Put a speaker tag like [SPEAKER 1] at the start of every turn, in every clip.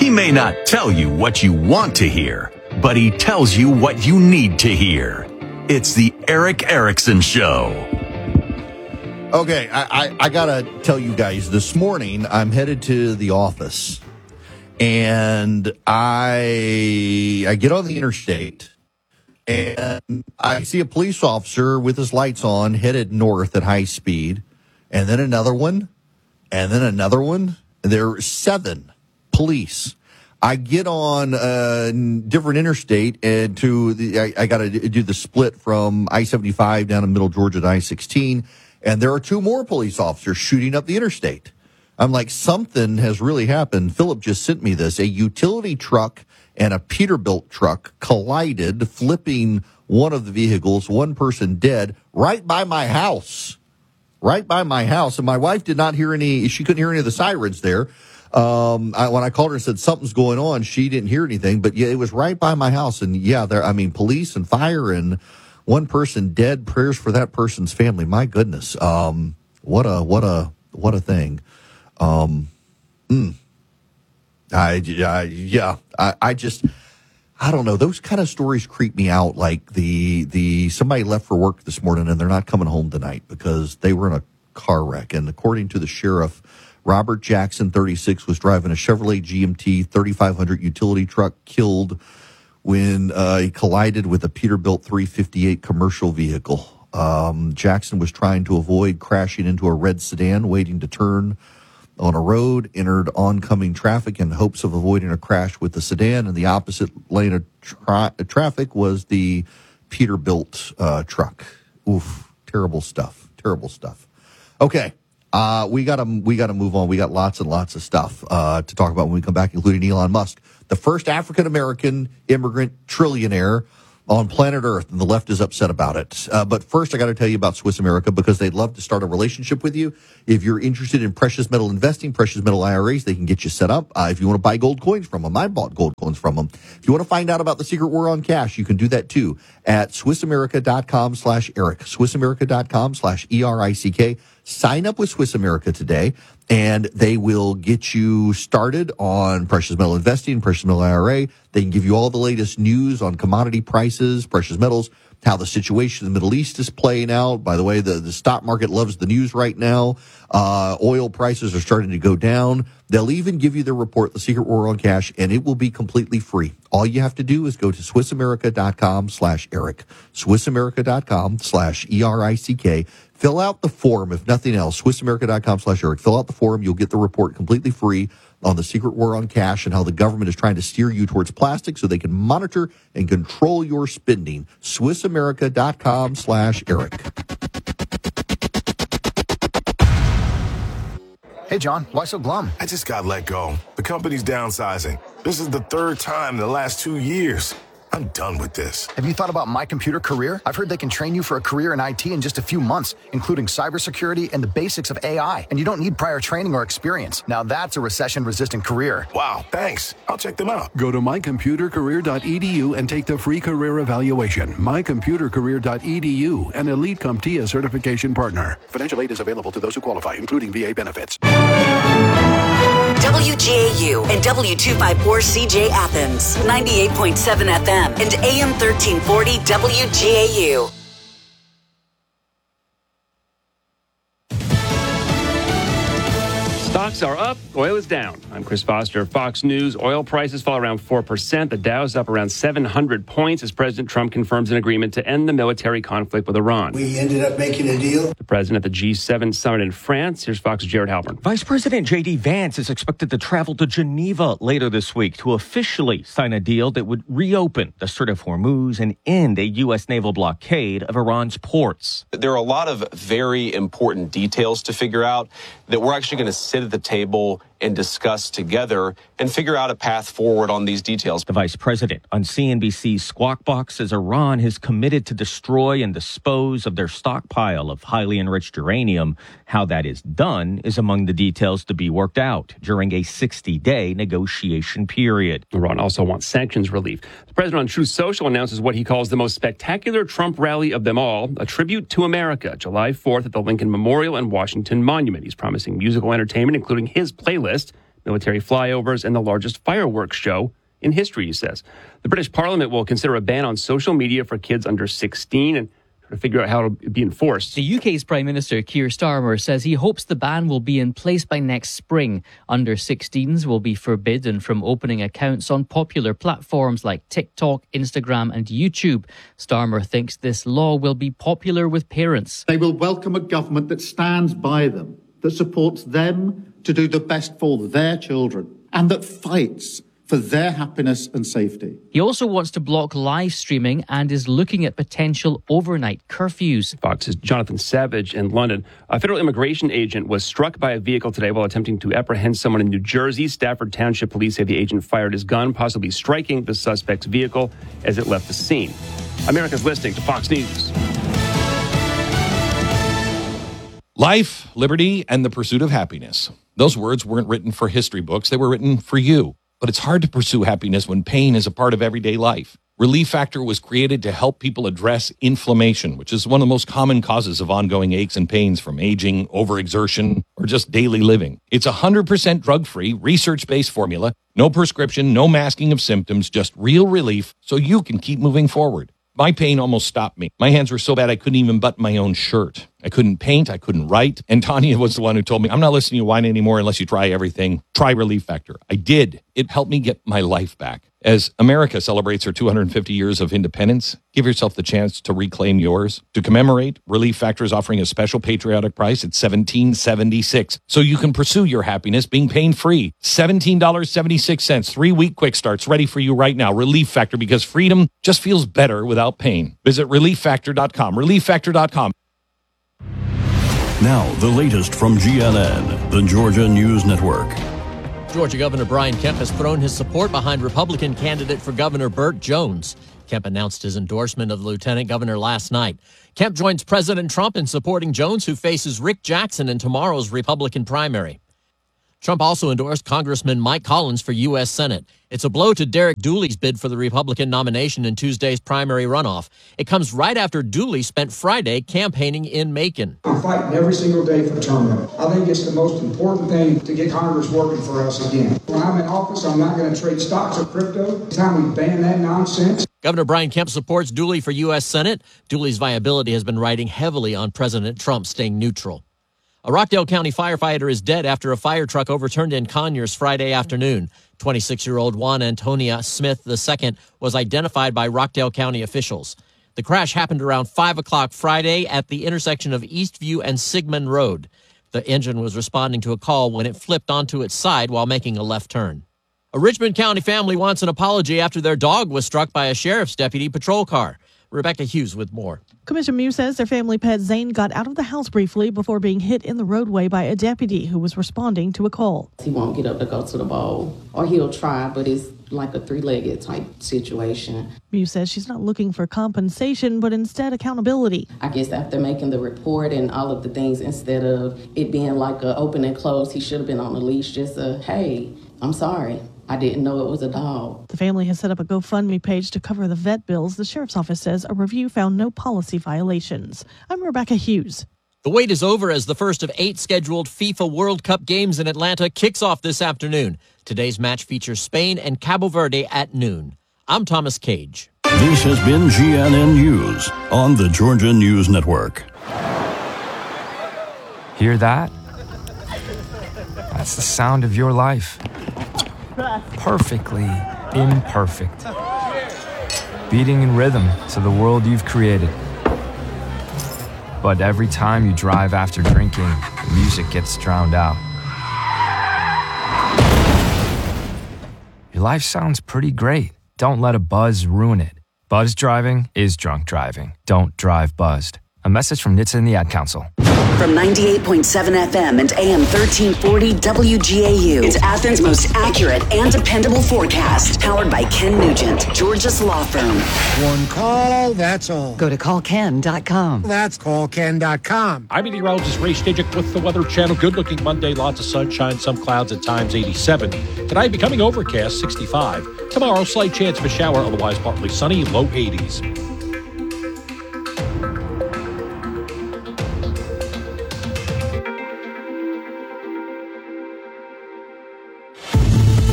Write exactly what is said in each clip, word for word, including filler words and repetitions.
[SPEAKER 1] He may not tell you what you want to hear, but he tells you what you need to hear. It's the Erick Erickson Show.
[SPEAKER 2] Okay, I, I, I got to tell you guys, this morning I'm headed to the office, and I I get on the interstate, and I see a police officer with his lights on headed north at high speed, and then another one, and then another one. There are seven police. I get on a different interstate, and to the I, I got to do the split from I seventy-five down in Middle Georgia to I sixteen. And there are two more police officers shooting up the interstate. I'm like, something has really happened. Philip just sent me this. A utility truck and a Peterbilt truck collided, flipping one of the vehicles, one person dead, right by my house. Right by my house. And my wife did not hear any, she couldn't hear any of the sirens there. Um, I, when I called her and said something's going on, she didn't hear anything. But yeah, it was right by my house. And yeah, there, I mean, police and fire and one person dead. Prayers for that person's family. My goodness. Um, what a, what a, what a thing. Um, mm, I, I, yeah, I, I just, I don't know. Those kind of stories creep me out. Like the, the, somebody left for work this morning and they're not coming home tonight because they were in a car wreck. And according to the sheriff, Robert Jackson, thirty-six, was driving a Chevrolet G M T thirty-five hundred utility truck, killed when uh, he collided with a Peterbilt three fifty-eight commercial vehicle. Um, Jackson was trying to avoid crashing into a red sedan, waiting to turn on a road, entered oncoming traffic in hopes of avoiding a crash with the sedan. And the opposite lane of tra- traffic was the Peterbilt uh, truck. Oof, terrible stuff, terrible stuff. Okay. Uh, we gotta, we gotta move on. We got lots and lots of stuff, uh, to talk about when we come back, including Elon Musk, the first African-American immigrant trillionaire on planet Earth, and the left is upset about it. Uh, but first, I got to tell you about Swiss America because they'd love to start a relationship with you. If you're interested in precious metal investing, precious metal I R As, they can get you set up. Uh, if you want to buy gold coins from them, I bought gold coins from them. If you want to find out about the secret war on cash, you can do that too at SwissAmerica.com slash Eric, SwissAmerica.com slash E R I C K. Sign up with Swiss America today, and they will get you started on precious metal investing, precious metal I R A. They can give you all the latest news on commodity prices, precious metals, how the situation in the Middle East is playing out. By the way, the, the stock market loves the news right now. Uh, oil prices are starting to go down. They'll even give you the report, The Secret War on Cash, and it will be completely free. All you have to do is go to SwissAmerica.com slash Eric, SwissAmerica.com slash E R I C K. Fill out the form, if nothing else, SwissAmerica.com slash Eric. Fill out the form. You'll get the report completely free on the secret war on cash and how the government is trying to steer you towards plastic so they can monitor and control your spending. SwissAmerica.com slash Eric.
[SPEAKER 3] Hey, John, why so glum?
[SPEAKER 4] I just got let go. The company's downsizing. This is the third time in the last two years. I'm done with this.
[SPEAKER 3] Have you thought about My Computer Career? I've heard they can train you for a career in I T in just a few months, including cybersecurity and the basics of A I. And you don't need prior training or experience. Now that's a recession-resistant career.
[SPEAKER 4] Wow, thanks. I'll check them out.
[SPEAKER 5] Go to my computer career dot e d u and take the free career evaluation. my computer career dot e d u, an Elite CompTIA certification partner. Financial aid is available to those who qualify, including V A benefits.
[SPEAKER 6] W G A U and W two fifty-four C J Athens, ninety-eight point seven F M and A M thirteen forty W G A U.
[SPEAKER 7] Stocks are up, oil is down. I'm Chris Foster, Fox News. Oil prices fall around four percent. The Dow's up around seven hundred points as President Trump confirms an agreement to end the military conflict with Iran.
[SPEAKER 8] We ended up making a deal.
[SPEAKER 7] The president at the G seven summit in France. Here's Fox's Jared Halpern.
[SPEAKER 9] Vice President J D. Vance is expected to travel to Geneva later this week to officially sign a deal that would reopen the Strait of Hormuz and end a U S naval blockade of Iran's ports.
[SPEAKER 10] There are a lot of very important details to figure out that we're actually going to sit at the table and discuss together and figure out a path forward on these details.
[SPEAKER 9] The vice president on C N B C's Squawk Box says Iran has committed to destroy and dispose of their stockpile of highly enriched uranium. How that is done is among the details to be worked out during a sixty-day negotiation period.
[SPEAKER 7] Iran also wants sanctions relief. The president on Truth Social announces what he calls the most spectacular Trump rally of them all, a tribute to America, July fourth at the Lincoln Memorial and Washington Monument. He's promising musical entertainment, including his playlist. military flyovers, and the largest fireworks show in history, he says. The British Parliament will consider a ban on social media for kids under sixteen and try to figure out how to be enforced.
[SPEAKER 8] The U K's Prime Minister Keir Starmer says he hopes the ban will be in place by next spring. Under sixteens will be forbidden from opening accounts on popular platforms like TikTok, Instagram and YouTube. Starmer thinks this law will be popular with parents.
[SPEAKER 11] They will welcome a government that stands by them, that supports them to do the best for their children, and that fights for their happiness and safety.
[SPEAKER 8] He also wants to block live streaming and is looking at potential overnight curfews.
[SPEAKER 7] Fox's Jonathan Savage in London. A federal immigration agent was struck by a vehicle today while attempting to apprehend someone in New Jersey. Stafford Township police say the agent fired his gun, possibly striking the suspect's vehicle as it left the scene. America's listening to Fox News.
[SPEAKER 12] Life, liberty, and the pursuit of happiness. Those words weren't written for history books. They were written for you. But it's hard to pursue happiness when pain is a part of everyday life. Relief Factor was created to help people address inflammation, which is one of the most common causes of ongoing aches and pains from aging, overexertion, or just daily living. It's a one hundred percent drug-free, research-based formula. No prescription, no masking of symptoms, just real relief so you can keep moving forward. My pain almost stopped me. My hands were so bad I couldn't even button my own shirt. I couldn't paint. I couldn't write. And Tanya was the one who told me, I'm not listening to you whine anymore unless you try everything. Try Relief Factor. I did. It helped me get my life back. As America celebrates her two hundred fifty years of independence, give yourself the chance to reclaim yours. To commemorate, Relief Factor is offering a special patriotic price at seventeen dollars and seventy-six cents, so you can pursue your happiness being pain-free. seventeen dollars and seventy-six cents, three-week quick starts ready for you right now. Relief Factor, because freedom just feels better without pain. Visit relief factor dot com, relief factor dot com.
[SPEAKER 13] Now, the latest from G N N, the Georgia News Network.
[SPEAKER 14] Georgia Governor Brian Kemp has thrown his support behind Republican candidate for governor Burt Jones. Kemp announced his endorsement of the lieutenant governor last night. Kemp joins President Trump in supporting Jones, who faces Rick Jackson in tomorrow's Republican primary. Trump also endorsed Congressman Mike Collins for U S Senate. It's a blow to Derek Dooley's bid for the Republican nomination in Tuesday's primary runoff. It comes right after Dooley spent Friday campaigning in Macon.
[SPEAKER 15] I'm fighting every single day for term limit. I think it's the most important thing to get Congress working for us again. When I'm in office, I'm not going to trade stocks or crypto. It's time we ban that nonsense.
[SPEAKER 14] Governor Brian Kemp supports Dooley for U S Senate. Dooley's viability has been riding heavily on President Trump staying neutral. A Rockdale County firefighter is dead after a fire truck overturned in Conyers Friday afternoon. twenty-six-year-old Juan Antonia Smith the second was identified by Rockdale County officials. The crash happened around five o'clock Friday at the intersection of Eastview and Sigmund Road. The engine was responding to a call when it flipped onto its side while making a left turn. A Richmond County family wants an apology after their dog was struck by a sheriff's deputy patrol car. Rebecca Hughes with more.
[SPEAKER 16] Commissioner Mew says their family pet Zane got out of the house briefly before being hit in the roadway by a deputy who was responding to a call.
[SPEAKER 17] He won't get up to go to the ball, or he'll try, but it's like a three-legged type situation.
[SPEAKER 16] Mew says she's not looking for compensation, but instead accountability.
[SPEAKER 17] I guess after making the report and all of the things, instead of it being like a open and close, he should have been on the leash, just a, hey, I'm sorry. I didn't know it was a dog.
[SPEAKER 16] The family has set up a GoFundMe page to cover the vet bills. The sheriff's office says a review found no policy violations. I'm Rebecca Hughes.
[SPEAKER 14] The wait is over as the first of eight scheduled FIFA World Cup games in Atlanta kicks off this afternoon. Today's match features Spain and Cabo Verde at noon. I'm Thomas Cage.
[SPEAKER 13] This has been G N N News on the Georgia News Network.
[SPEAKER 18] Hear that? That's the sound of your life. Perfectly imperfect. Beating in rhythm to the world you've created. But every time you drive after drinking, the music gets drowned out. Your life sounds pretty great. Don't let a buzz ruin it. Buzz driving is drunk driving. Don't drive buzzed. A message from N H T S A and the Ad Council.
[SPEAKER 6] From ninety-eight point seven F M and A M thirteen forty W G A U, it's Athens' most accurate and dependable forecast. Powered by Ken Nugent, Georgia's law firm.
[SPEAKER 19] One call, that's all.
[SPEAKER 20] Go to call ken dot com.
[SPEAKER 19] That's call ken dot com.
[SPEAKER 21] I'm meteorologist Ray Stijik with the Weather Channel. Good looking Monday, lots of sunshine, some clouds at times, eighty-seven. Tonight becoming overcast, sixty-five. Tomorrow, slight chance of a shower, otherwise partly sunny, low eighties.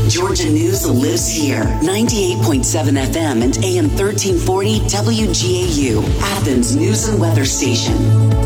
[SPEAKER 6] Georgia News lives here. ninety-eight point seven F M and A M thirteen forty W G A U, Athens News and Weather Station.